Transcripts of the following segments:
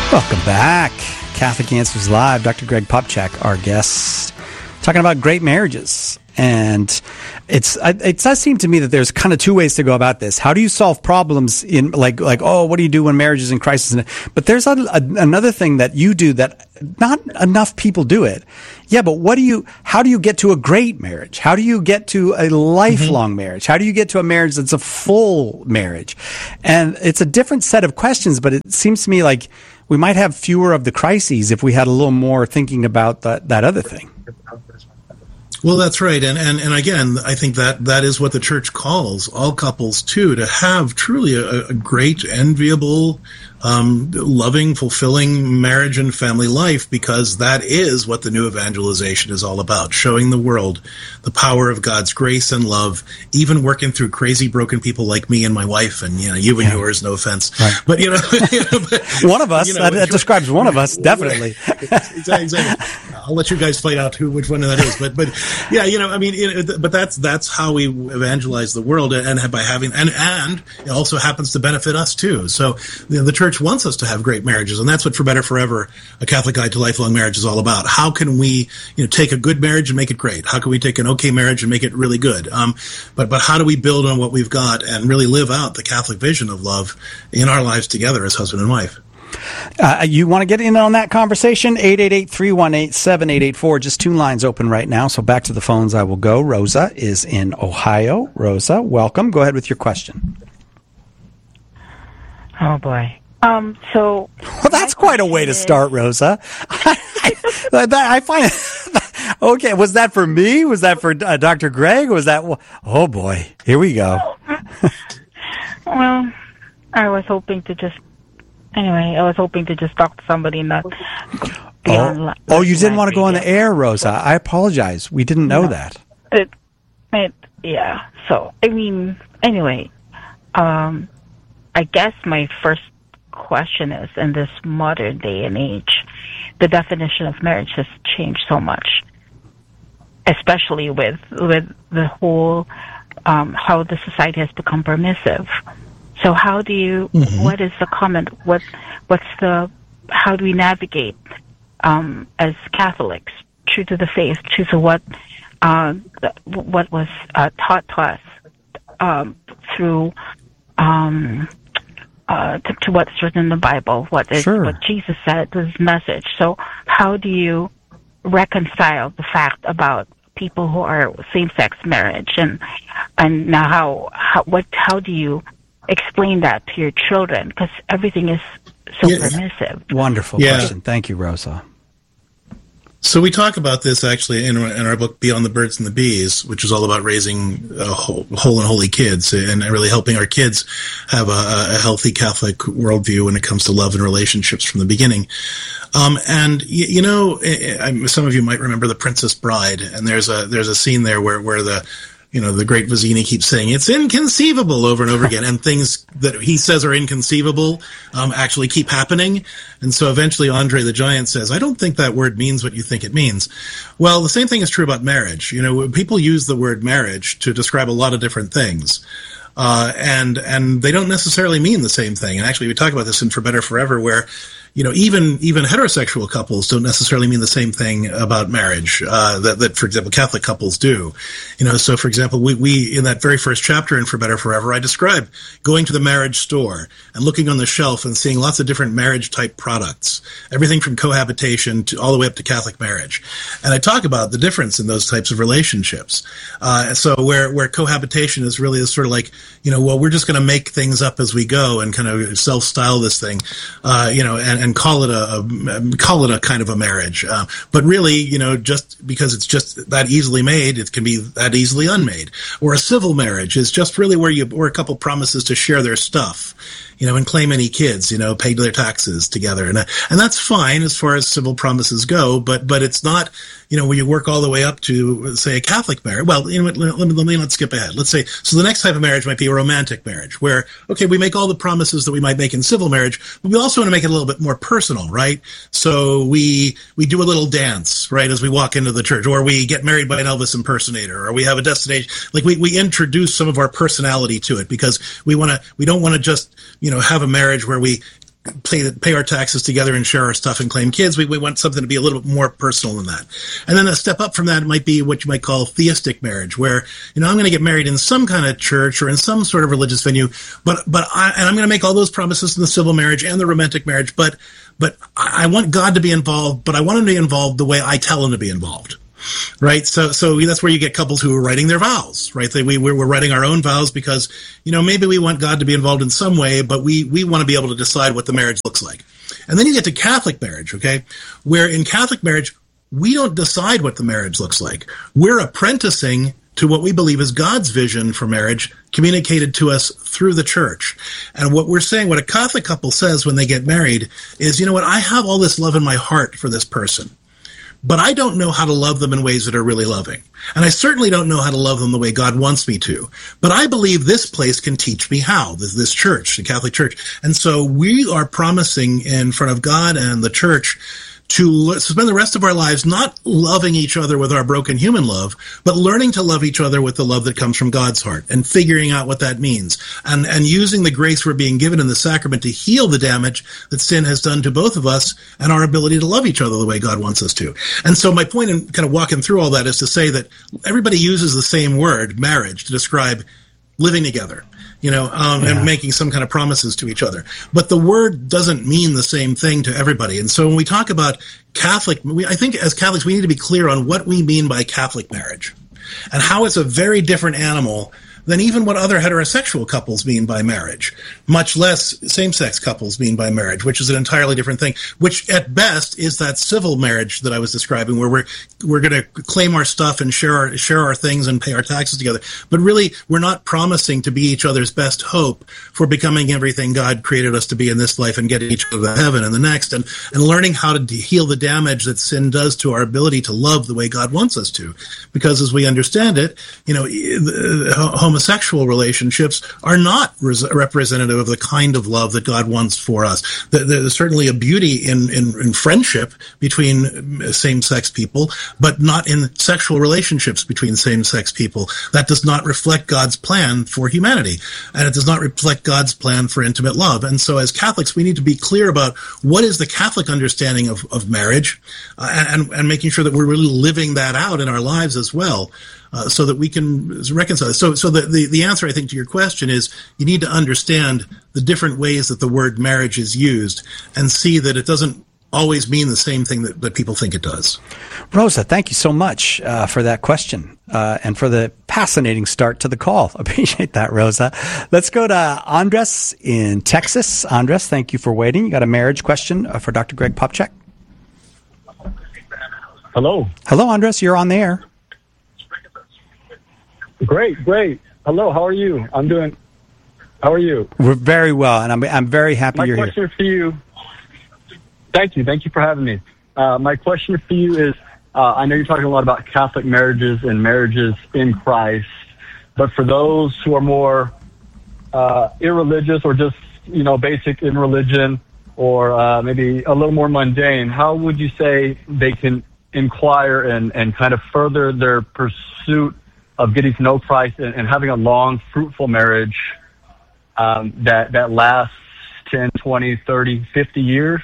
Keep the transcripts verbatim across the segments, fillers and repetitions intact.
Welcome back. Catholic Answers Live. Doctor Greg Popcak, our guest, talking about great marriages. And it's it does seem to me that there's kind of two ways to go about this. How do you solve problems in like like oh, what do you do when marriage is in crisis? But there's a, a, another thing that you do that not enough people do it. Yeah, but what do you? How do you get to a great marriage? How do you get to a lifelong mm-hmm. marriage? How do you get to a marriage that's a full marriage? And it's a different set of questions. But it seems to me like we might have fewer of the crises if we had a little more thinking about that that other thing. Well, that's right. And, and, and again, I think that that is what the church calls all couples too, to have truly a, a great, enviable, um, loving, fulfilling marriage and family life, because that is what the new evangelization is all about, showing the world the power of God's grace and love, even working through crazy, broken people like me and my wife and, you know, you and yeah. yours, no offense. Right. But, you know, you know but, one of us, you know, that, that describes one of us, definitely. exactly, exactly. I'll let you guys fight out who, which one that is. But, but yeah, you know, I mean, it, but that's, that's how we evangelize the world, and by having, and, and it also happens to benefit us too. So you know, the church wants us to have great marriages, and that's what For Better Forever, a Catholic Guide to Lifelong Marriage, is all about. How can we, you know, take a good marriage and make it great? How can we take an okay marriage and make it really good? Um, but, but how do we build on what we've got and really live out the Catholic vision of love in our lives together as husband and wife? Uh, you want to get in on that conversation? eight eight eight, three one eight, seven eight eight four. Just two lines open right now. So back to the phones I will go. Rosa is in Ohio. Rosa, welcome. Go ahead with your question. Oh, boy. Um, so. Well, that's quite a way to start, Rosa. I, I, I find okay. Was that for me? Was that for uh, Doctor Greg? Was that, oh boy, here we go. Well, I was hoping to just, anyway, I was hoping to just talk to somebody, not be oh. on. Oh, you didn't want to go on the air, Rosa. I apologize. We didn't know no. that. It, it, yeah. So, I mean, anyway, um, I guess my first question is, in this modern day and age, the definition of marriage has changed so much, especially with with the whole um, how the society has become permissive. So how do you? Mm-hmm. What is the comment? What what's the? How do we navigate um, as Catholics, true to the faith, true to what uh, what was uh, taught to us um, through? Um, Uh, to, to what's written in the Bible, what is sure. what Jesus said, his message. So how do you reconcile the fact about people who are same-sex marriage, and and now how how what how do you explain that to your children? Because everything is so yeah. permissive. Wonderful yeah. question. Thank you, Rosa. So we talk about this actually in, in our book Beyond the Birds and the Bees, which is all about raising uh, whole, whole and holy kids and really helping our kids have a, a healthy Catholic worldview when it comes to love and relationships from the beginning. Um, and you, you know, I, I, some of you might remember The Princess Bride, and there's a there's a scene there where where the you know, the great Vizzini keeps saying it's inconceivable over and over again, and things that he says are inconceivable um, actually keep happening. And so eventually Andre the Giant says, I don't think that word means what you think it means. Well, the same thing is true about marriage. You know, people use the word marriage to describe a lot of different things. Uh, and and they don't necessarily mean the same thing. And actually, we talk about this in For Better Forever, where you know, even even heterosexual couples don't necessarily mean the same thing about marriage uh, that, that, for example, Catholic couples do. You know, so for example, we, we in that very first chapter in For Better Forever, I describe going to the marriage store and looking on the shelf and seeing lots of different marriage type products, everything from cohabitation to all the way up to Catholic marriage. And I talk about the difference in those types of relationships. Uh, so where where cohabitation is really sort of like, you know, well, we're just going to make things up as we go and kind of self-style this thing, uh, you know, and, and call it a, a call it a kind of a marriage. Uh, but really, you know, just because it's just that easily made, it can be that easily unmade. Or a civil marriage is just really where you where a couple promises to share their stuff, you know, and claim any kids, you know, pay their taxes together. And and that's fine as far as civil promises go, but but it's not, you know, when you work all the way up to, say, a Catholic marriage. Well, you know, let, let, let me let's skip ahead. Let's say, so the next type of marriage might be a romantic marriage, where, okay, we make all the promises that we might make in civil marriage, but we also want to make it a little bit more personal, right? So we we do a little dance, right, as we walk into the church, or we get married by an Elvis impersonator, or we have a destination. Like, we, we introduce some of our personality to it, because we want to, we don't want to just, you know, have a marriage where we pay, pay our taxes together and share our stuff and claim kids. We, we want something to be a little bit more personal than that. And then a step up from that might be what you might call theistic marriage, where, you know, I'm going to get married in some kind of church or in some sort of religious venue, but, but I, and I'm going to make all those promises in the civil marriage and the romantic marriage, but, but I want God to be involved, but I want him to be involved the way I tell him to be involved. Right. So, so that's where you get couples who are writing their vows, right? They, we, we're, we're writing our own vows because, you know, maybe we want God to be involved in some way, but we, we want to be able to decide what the marriage looks like. And then you get to Catholic marriage, okay? Where in Catholic marriage, we don't decide what the marriage looks like. We're apprenticing to what we believe is God's vision for marriage communicated to us through the church. And what we're saying, what a Catholic couple says when they get married is, you know what, I have all this love in my heart for this person, but I don't know how to love them in ways that are really loving. And I certainly don't know how to love them the way God wants me to. But I believe this place can teach me how, this, this church, the Catholic Church. And so we are promising in front of God and the church to spend the rest of our lives not loving each other with our broken human love, but learning to love each other with the love that comes from God's heart and figuring out what that means and, and using the grace we're being given in the sacrament to heal the damage that sin has done to both of us and our ability to love each other the way God wants us to. And so my point in kind of walking through all that is to say that everybody uses the same word, marriage, to describe living together, you know, um, yeah. and making some kind of promises to each other. But the word doesn't mean the same thing to everybody. And so when we talk about Catholic, we, I think as Catholics, we need to be clear on what we mean by Catholic marriage and how it's a very different animal than even what other heterosexual couples mean by marriage, much less same-sex couples mean by marriage, which is an entirely different thing, which at best is that civil marriage that I was describing, where we're we're going to claim our stuff and share our, share our things and pay our taxes together. But really, we're not promising to be each other's best hope for becoming everything God created us to be in this life and getting each other to heaven and the next, and, and learning how to heal the damage that sin does to our ability to love the way God wants us to. Because as we understand it, you know, homosexuality Homosexual relationships are not res- representative of the kind of love that God wants for us. There's certainly a beauty in, in, in friendship between same-sex people, but not in sexual relationships between same-sex people. That does not reflect God's plan for humanity, and it does not reflect God's plan for intimate love. And so as Catholics, we need to be clear about what is the Catholic understanding of, of marriage, uh, and, and making sure that we're really living that out in our lives as well. Uh, so that we can reconcile. So, so the, the, the answer, I think, to your question is you need to understand the different ways that the word marriage is used and see that it doesn't always mean the same thing that, that people think it does. Rosa, thank you so much uh, for that question uh, and for the fascinating start to the call. Appreciate that, Rosa. Let's go to Andres in Texas. Andres, thank you for waiting. You got a marriage question uh, for Doctor Greg Popcak? Hello. Hello, Andres. You're on the air. Great, great. Hello, how are you? I'm doing. How are you? We're very well, and I'm I'm very happy my you're here. My question for you. Thank you, thank you for having me. Uh, my question for you is: uh, I know you're talking a lot about Catholic marriages and marriages in Christ, but for those who are more uh, irreligious or just you know basic in religion, or uh, maybe a little more mundane, how would you say they can inquire and and kind of further their pursuit of getting to know Christ and, and having a long, fruitful marriage um, that that lasts ten, twenty, thirty, fifty years?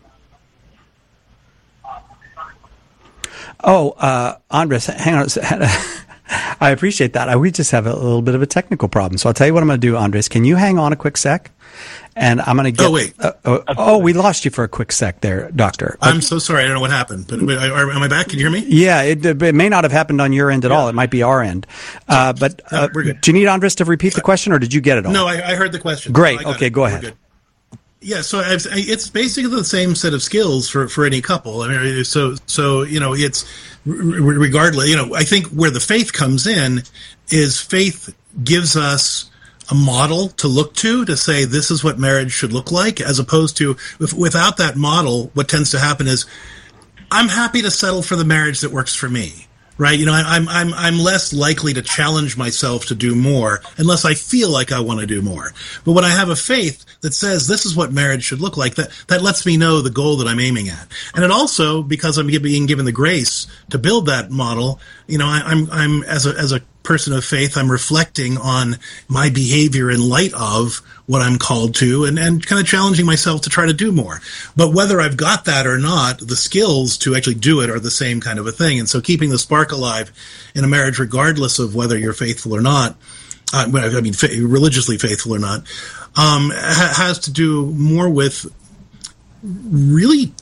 Oh, uh, Andres, hang on. I appreciate that. I, we just have a little bit of a technical problem. So I'll tell you what I'm going to do, Andres. Can you hang on a quick sec? And I'm going to get... Oh, wait. Uh, uh, oh, we lost you for a quick sec there, Doctor. I'm okay. so sorry. I don't know what happened. But wait, are, am I back? Can you hear me? Yeah, it, it may not have happened on your end at yeah. all. It might be our end. Uh, but uh, we're good. Do you need Andres to repeat the question, or did you get it all? No, I, I heard the question. Great. So okay, it. go We're ahead. Good. Yeah, so I've, it's basically the same set of skills for, for any couple. I mean, so so you know, it's regardless. You know, I think where the faith comes in is faith gives us a model to look to to say this is what marriage should look like, as opposed to if, without that model, what tends to happen is I'm happy to settle for the marriage that works for me. Right, you know, I'm I'm I'm less likely to challenge myself to do more unless I feel like I want to do more. But when I have a faith that says this is what marriage should look like, that that lets me know the goal that I'm aiming at. And it also, because I'm being given the grace to build that model, you know, I, I'm I'm as a as a person of faith, I'm reflecting on my behavior in light of what I'm called to, and, and kind of challenging myself to try to do more. But whether I've got that or not, the skills to actually do it are the same kind of a thing. And so keeping the spark alive in a marriage, regardless of whether you're faithful or not, uh, I mean, fa- religiously faithful or not, um, ha- has to do more with really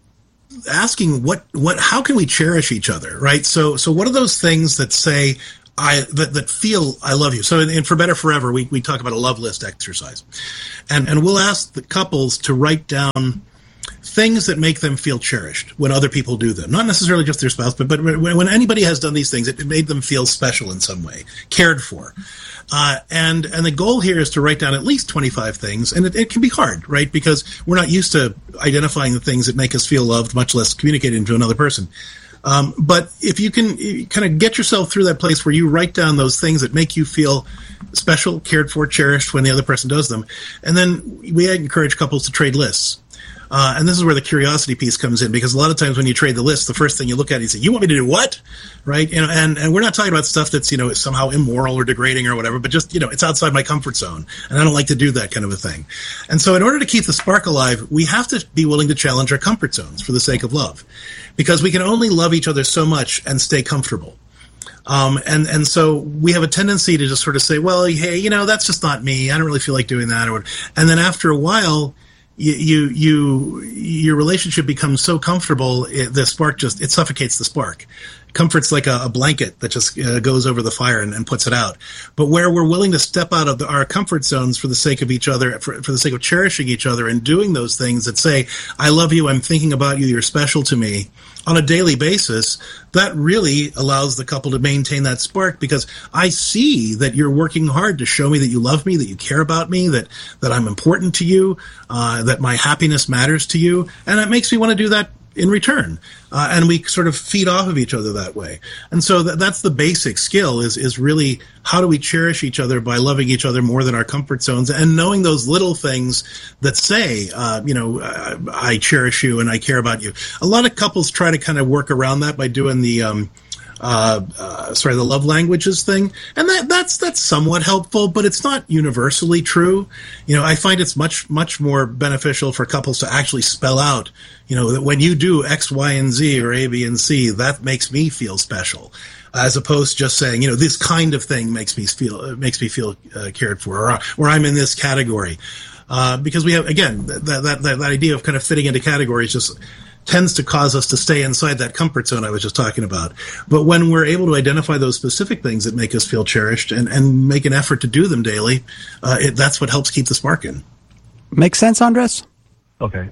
asking what, what, how can we cherish each other, right? So, so what are those things that say, I, that, that feel I love you? So in, in For Better Forever, we, we talk about a love list exercise. And, and we'll ask the couples to write down things that make them feel cherished when other people do them. Not necessarily just their spouse, but, but when, when anybody has done these things, it, it made them feel special in some way, cared for. Uh, and, and the goal here is to write down at least twenty-five things. And it, it can be hard, right? Because we're not used to identifying the things that make us feel loved, much less communicating to another person. Um, but if you can you kind of get yourself through that place where you write down those things that make you feel special, cared for, cherished when the other person does them, and then we encourage couples to trade lists. Uh, and this is where the curiosity piece comes in, because a lot of times when you trade the list, the first thing you look at is, you want me to do what? Right? You know, and, and we're not talking about stuff that's, you know, somehow immoral or degrading or whatever, but just, you know, it's outside my comfort zone. And I don't like to do that kind of a thing. And so in order to keep the spark alive, we have to be willing to challenge our comfort zones for the sake of love, because we can only love each other so much and stay comfortable. Um, and, and so we have a tendency to just sort of say, well, hey, you know, that's just not me. I don't really feel like doing that. Or, and then after a while, You, you, you, your relationship becomes so comfortable, it, the spark just, it suffocates the spark. Comfort's like a, a blanket that just uh, goes over the fire and, and puts it out. But where we're willing to step out of the, our comfort zones for the sake of each other, for, for the sake of cherishing each other and doing those things that say, I love you, I'm thinking about you, you're special to me, on a daily basis, that really allows the couple to maintain that spark, because I see that you're working hard to show me that you love me, that you care about me, that, that I'm important to you, uh, that my happiness matters to you, and it makes me want to do that in return. Uh, and we sort of feed off of each other that way. And so that, that's the basic skill, is, is really how do we cherish each other by loving each other more than our comfort zones, and knowing those little things that say, uh, you know, uh, I cherish you and I care about you. A lot of couples try to kind of work around that by doing the, um, Uh, uh, sorry, the love languages thing. And that, that's, that's somewhat helpful, but it's not universally true. You know, I find it's much, much more beneficial for couples to actually spell out, you know, that when you do X, Y, and Z, or A, B, and C, that makes me feel special, as opposed to just saying, you know, this kind of thing makes me feel, makes me feel uh, cared for, or, or I'm in this category. Uh, because we have, again, that, that, that, that idea of kind of fitting into categories just tends to cause us to stay inside that comfort zone I was just talking about. But when we're able to identify those specific things that make us feel cherished and, and make an effort to do them daily, uh, it, that's what helps keep the spark in. Make sense, Andres? Okay.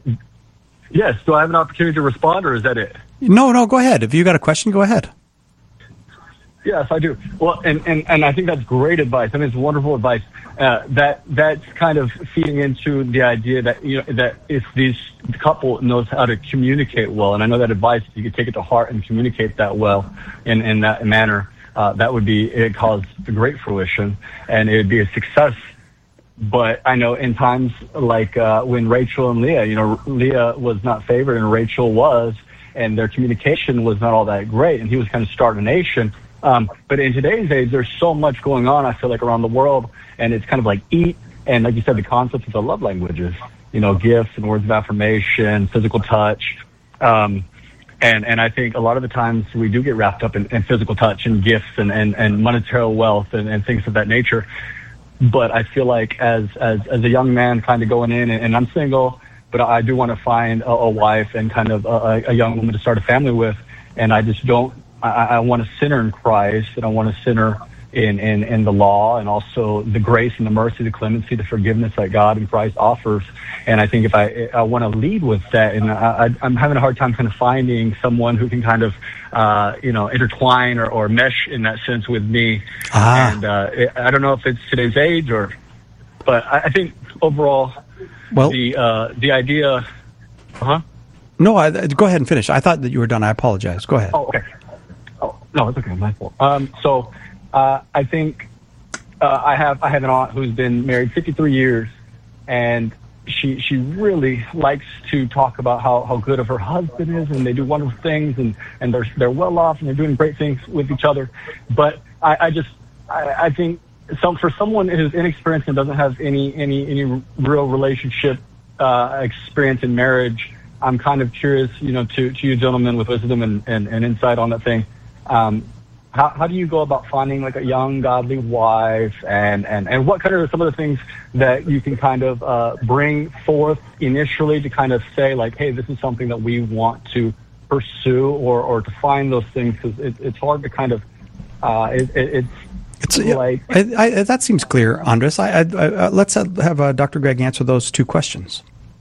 Yes. Do I have an opportunity to respond, or is that it? No, no, go ahead. If you got a question, go ahead. Yes, I do. Well, and, and, and I think that's great advice. I mean, it's wonderful advice. Uh, that that's kind of feeding into the idea that, you know, that if these the couple knows how to communicate well, and I know that advice, if you could take it to heart and communicate that well in, in that manner, uh, that would be, it cause great fruition, and it would be a success. But I know in times like uh, when Rachel and Leah, you know, Leah was not favored and Rachel was, and their communication was not all that great, and he was kind of starting a nation. Um, but in today's age, there's so much going on, I feel like, around the world, and it's kind of like eat, and like you said, the concept of the love languages, you know, gifts and words of affirmation, physical touch. Um, and, and I think a lot of the times we do get wrapped up in, in physical touch and gifts and, and, and monetary wealth and, and things of that nature. But I feel like as, as, as a young man kind of going in, and, and I'm single, but I do want to find a, a wife and kind of a, a young woman to start a family with. And I just don't, I, I want to center in Christ, and I want to center in, in, in the law, and also the grace and the mercy, the clemency, the forgiveness that God and Christ offers. And I think if I, I want to lead with that, and I, I, I'm having a hard time kind of finding someone who can kind of, uh, you know, intertwine or, or mesh in that sense with me. Ah. And uh, it, I don't know if it's today's age or, but I, I think overall, well, the uh, the idea, huh? No, I, go ahead and finish. I thought that you were done. I apologize. Go ahead. Oh, okay. Oh, no, it's okay. My fault. Um, so uh, I think uh, I have I have an aunt who's been married fifty-three years, and she she really likes to talk about how, how good of her husband is, and they do wonderful things, and, and they're they're well off, and they're doing great things with each other. But I, I just, I, I think some for someone who's inexperienced and doesn't have any any any real relationship uh, experience in marriage, I'm kind of curious, you know, to to you gentlemen with wisdom and, and, and insight on that thing. Um, how how do you go about finding like a young godly wife, and, and, and what kind of some of the things that you can kind of uh, bring forth initially to kind of say like, hey, this is something that we want to pursue, or, or to find those things, because it, it's hard to kind of uh, it, it, it's It's, like, I, I, that seems clear, Andres. I, I, I, let's have uh, Doctor Greg answer those two questions.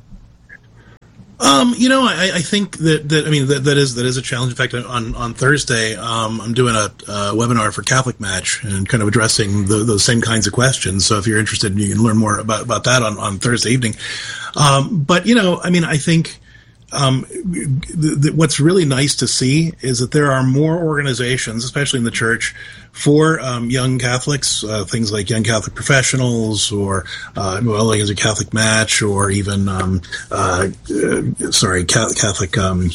Um, you know, I, I think that, that I mean that, that is that is a challenge. In fact, on on Thursday, um, I'm doing a, a webinar for Catholic Match and kind of addressing the, those same kinds of questions. So if you're interested, you can learn more about, about that on, on Thursday evening. Um, but you know, I mean, I think. Um, th- th- what's really nice to see is that there are more organizations, especially in the church, for um, young Catholics, uh, things like Young Catholic Professionals, or uh, well, like as a Catholic Match, or even um, uh, uh, sorry, Catholic um,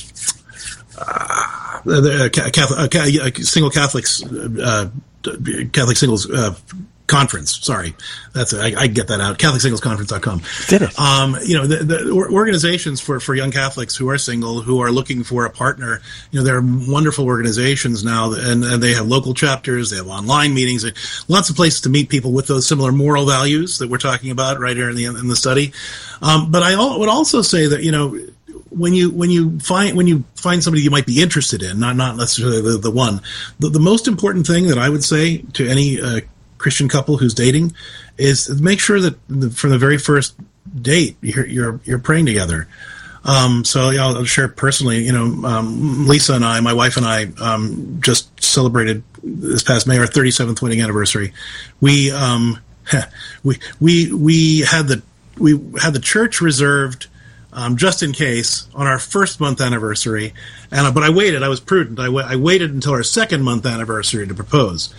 uh, the Catholic uh, Single Catholics uh, Catholic Singles. Uh, Conference, sorry, that's I, I get that out. Catholic Singles Conference dot com. Did it? Um, you know, the, the organizations for, for young Catholics who are single, who are looking for a partner. You know, there are wonderful organizations now, and, and they have local chapters, they have online meetings, lots of places to meet people with those similar moral values that we're talking about right here in the in the study. Um, but I would also say that, you know, when you when you find when you find somebody you might be interested in, not not necessarily the, the one, the, the most important thing that I would say to any uh, Christian couple who's dating is make sure that the, from the very first date you're you're, you're praying together. Um, so yeah, I'll share personally. You know, um, Lisa and I, my wife and I, um, just celebrated this past May our thirty-seventh wedding anniversary. We um, we we we had the we had the church reserved. Um, just in case, on our first month anniversary, and uh, but I waited. I was prudent. I, w- I waited until our second month anniversary to propose.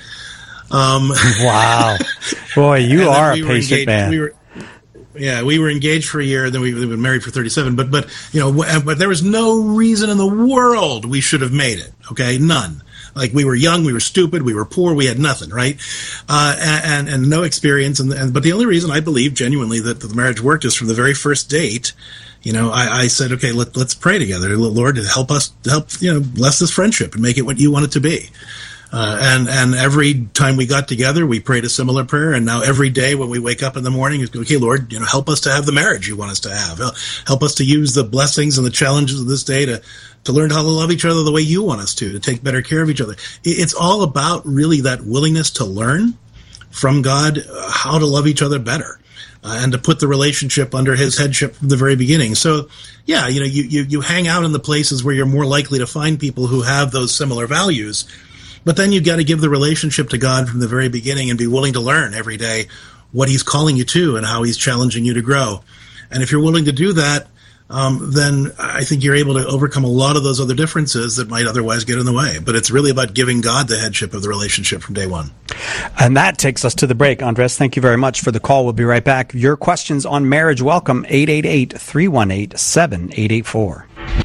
Um, wow, boy, you are we a patient engaged, man. We were, yeah, we were engaged for a year, then we've been married for thirty-seven. But but you know, but there was no reason in the world we should have made it. Okay, none. Like, we were young, we were stupid, we were poor, we had nothing, right? Uh, and, and no experience. And, and but the only reason I believe genuinely that the marriage worked is from the very first date. You know, I, I said, okay, let, let's pray together, Lord, to help us, help you know, bless this friendship and make it what you want it to be. Uh, and, and every time we got together, we prayed a similar prayer. And now every day when we wake up in the morning, it's okay, Lord, you know, help us to have the marriage you want us to have. Help us to use the blessings and the challenges of this day to, to learn how to love each other the way you want us to, to take better care of each other. It's all about really that willingness to learn from God how to love each other better. Uh, and to put the relationship under his headship from the very beginning. So, yeah, you know, you, you, you hang out in the places where you're more likely to find people who have those similar values. But then you've got to give the relationship to God from the very beginning and be willing to learn every day what he's calling you to and how he's challenging you to grow. And if you're willing to do that, um, then I think you're able to overcome a lot of those other differences that might otherwise get in the way. But it's really about giving God the headship of the relationship from day one. And that takes us to the break. Andres, thank you very much for the call. We'll be right back. Your questions on marriage, welcome, eight eight eight, three one eight, seven eight eight four.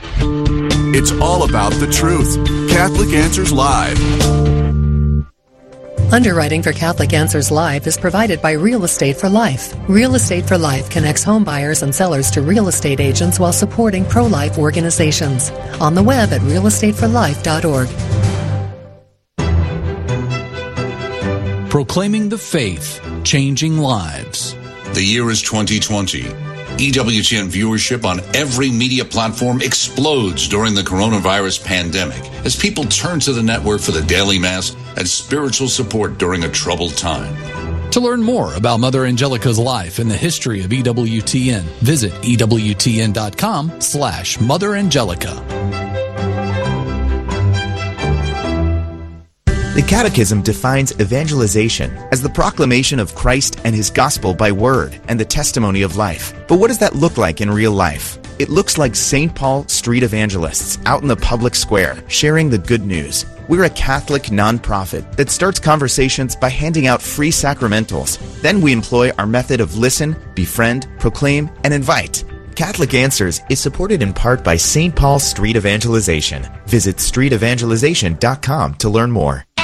It's all about the truth. Catholic Answers Live. Underwriting for Catholic Answers Live is provided by Real Estate for Life. Real Estate for Life connects home buyers and sellers to real estate agents while supporting pro-life organizations. On the web at real estate for life dot org. Proclaiming the faith, changing lives. The year is twenty twenty. E W T N viewership on every media platform explodes during the coronavirus pandemic as people turn to the network for the daily mass and spiritual support during a troubled time. To learn more about Mother Angelica's life and the history of E W T N, visit E W T N dot com slash Mother Angelica. The Catechism defines evangelization as the proclamation of Christ and his gospel by word and the testimony of life. But what does that look like in real life? It looks like Saint Paul Street Evangelists out in the public square sharing the good news. We're a Catholic nonprofit that starts conversations by handing out free sacramentals. Then we employ our method of listen, befriend, proclaim, and invite. Catholic Answers is supported in part by Saint Paul Street Evangelization. Visit street evangelization dot com to learn more.